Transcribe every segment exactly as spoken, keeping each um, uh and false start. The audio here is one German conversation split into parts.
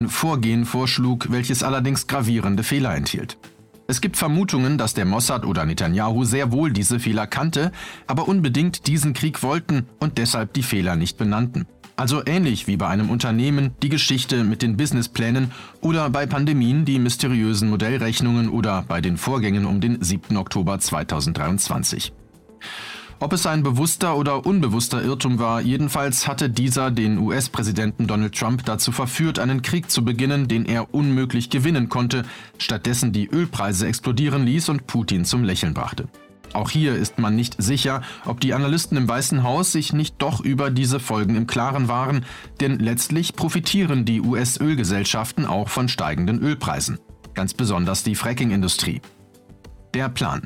Vorgehen vorschlug, welches allerdings gravierende Fehler enthielt. Es gibt Vermutungen, dass der Mossad oder Netanyahu sehr wohl diese Fehler kannte, aber unbedingt diesen Krieg wollten und deshalb die Fehler nicht benannten. Also ähnlich wie bei einem Unternehmen die Geschichte mit den Businessplänen oder bei Pandemien die mysteriösen Modellrechnungen oder bei den Vorgängen um den siebten Oktober zweitausenddreiundzwanzig. Ob es ein bewusster oder unbewusster Irrtum war, jedenfalls hatte dieser den U S-Präsidenten Donald Trump dazu verführt, einen Krieg zu beginnen, den er unmöglich gewinnen konnte, stattdessen die Ölpreise explodieren ließ und Putin zum Lächeln brachte. Auch hier ist man nicht sicher, ob die Analysten im Weißen Haus sich nicht doch über diese Folgen im Klaren waren, denn letztlich profitieren die U S-Ölgesellschaften auch von steigenden Ölpreisen, ganz besonders die Fracking-Industrie. Der Plan.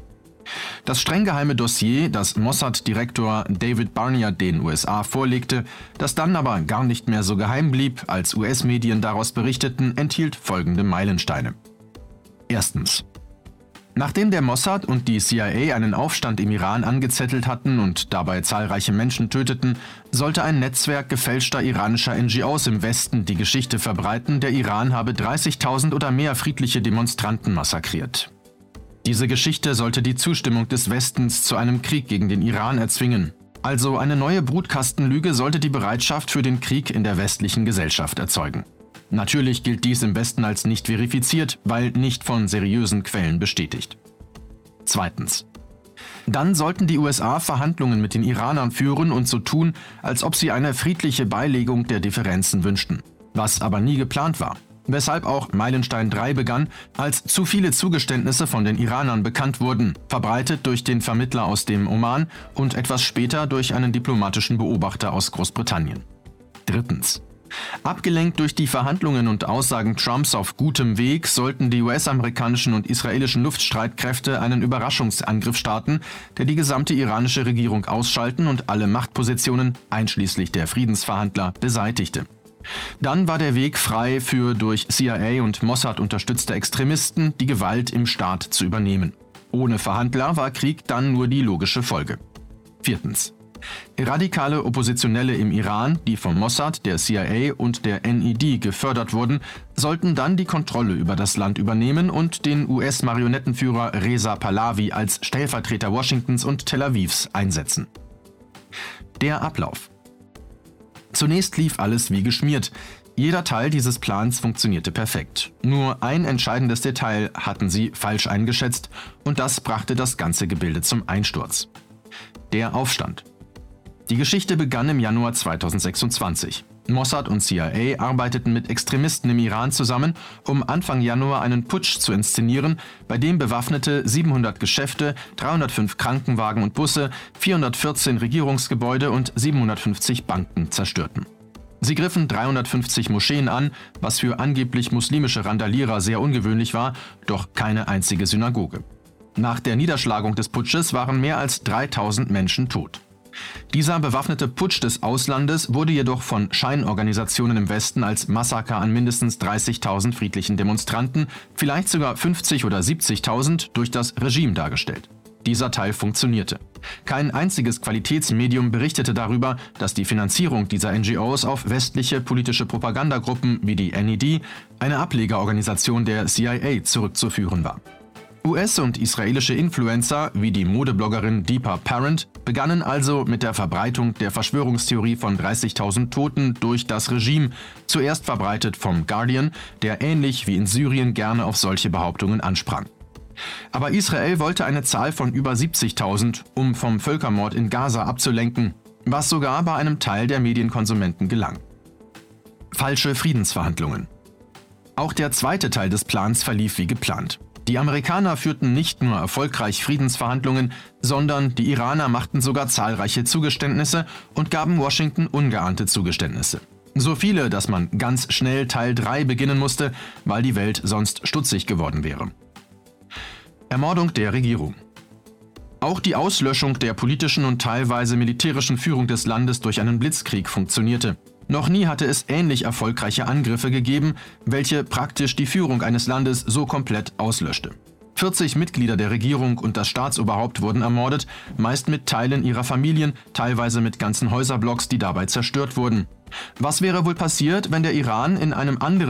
Das streng geheime Dossier, das Mossad-Direktor David Barnea den U S A vorlegte, das dann aber gar nicht mehr so geheim blieb, als U S-Medien daraus berichteten, enthielt folgende Meilensteine. Erstens. Nachdem der Mossad und die C I A einen Aufstand im Iran angezettelt hatten und dabei zahlreiche Menschen töteten, sollte ein Netzwerk gefälschter iranischer N G Os im Westen die Geschichte verbreiten, der Iran habe dreißigtausend oder mehr friedliche Demonstranten massakriert. Diese Geschichte sollte die Zustimmung des Westens zu einem Krieg gegen den Iran erzwingen. Also eine neue Brutkastenlüge sollte die Bereitschaft für den Krieg in der westlichen Gesellschaft erzeugen. Natürlich gilt dies im Westen als nicht verifiziert, weil nicht von seriösen Quellen bestätigt. Zweitens. Dann sollten die U S A Verhandlungen mit den Iranern führen und so tun, als ob sie eine friedliche Beilegung der Differenzen wünschten. Was aber nie geplant war. Weshalb auch Meilenstein drei begann, als zu viele Zugeständnisse von den Iranern bekannt wurden, verbreitet durch den Vermittler aus dem Oman und etwas später durch einen diplomatischen Beobachter aus Großbritannien. Drittens. Abgelenkt durch die Verhandlungen und Aussagen Trumps auf gutem Weg sollten die U S-amerikanischen und israelischen Luftstreitkräfte einen Überraschungsangriff starten, der die gesamte iranische Regierung ausschalten und alle Machtpositionen, einschließlich der Friedensverhandler, beseitigte. Dann war der Weg frei für durch C I A und Mossad unterstützte Extremisten, die Gewalt im Staat zu übernehmen. Ohne Verhandler war Krieg dann nur die logische Folge. Viertens. Radikale Oppositionelle im Iran, die vom Mossad, der C I A und der N E D gefördert wurden, sollten dann die Kontrolle über das Land übernehmen und den U S-Marionettenführer Reza Pahlavi als Stellvertreter Washingtons und Tel Avivs einsetzen. Der Ablauf. Zunächst lief alles wie geschmiert. Jeder Teil dieses Plans funktionierte perfekt. Nur ein entscheidendes Detail hatten sie falsch eingeschätzt und das brachte das ganze Gebilde zum Einsturz. Der Aufstand. Die Geschichte begann im Januar zweitausendsechsundzwanzig. Mossad und C I A arbeiteten mit Extremisten im Iran zusammen, um Anfang Januar einen Putsch zu inszenieren, bei dem bewaffnete siebenhundert Geschäfte, dreihundertfünf Krankenwagen und Busse, vierhundertvierzehn Regierungsgebäude und siebenhundertfünfzig Banken zerstörten. Sie griffen dreihundertfünfzig Moscheen an, was für angeblich muslimische Randalierer sehr ungewöhnlich war, doch keine einzige Synagoge. Nach der Niederschlagung des Putsches waren mehr als dreitausend Menschen tot. Dieser bewaffnete Putsch des Auslandes wurde jedoch von Scheinorganisationen im Westen als Massaker an mindestens dreißigtausend friedlichen Demonstranten, vielleicht sogar fünfzig oder siebzigtausend, durch das Regime dargestellt. Dieser Teil funktionierte. Kein einziges Qualitätsmedium berichtete darüber, dass die Finanzierung dieser N G Os auf westliche politische Propagandagruppen wie die N E D, eine Ablegerorganisation der C I A, zurückzuführen war. U S- und israelische Influencer wie die Modebloggerin Deepa Parent begannen also mit der Verbreitung der Verschwörungstheorie von dreißigtausend Toten durch das Regime, zuerst verbreitet vom Guardian, der ähnlich wie in Syrien gerne auf solche Behauptungen ansprang. Aber Israel wollte eine Zahl von über siebzigtausend, um vom Völkermord in Gaza abzulenken, was sogar bei einem Teil der Medienkonsumenten gelang. Falsche Friedensverhandlungen. Auch der zweite Teil des Plans verlief wie geplant. Die Amerikaner führten nicht nur erfolgreich Friedensverhandlungen, sondern die Iraner machten sogar zahlreiche Zugeständnisse und gaben Washington ungeahnte Zugeständnisse. So viele, dass man ganz schnell Teil drei beginnen musste, weil die Welt sonst stutzig geworden wäre. Ermordung der Regierung. Auch die Auslöschung der politischen und teilweise militärischen Führung des Landes durch einen Blitzkrieg funktionierte. Noch nie hatte es ähnlich erfolgreiche Angriffe gegeben, welche praktisch die Führung eines Landes so komplett auslöschte. vierzig Mitglieder der Regierung und das Staatsoberhaupt wurden ermordet, meist mit Teilen ihrer Familien, teilweise mit ganzen Häuserblocks, die dabei zerstört wurden. Was wäre wohl passiert, wenn der Iran in einem anderen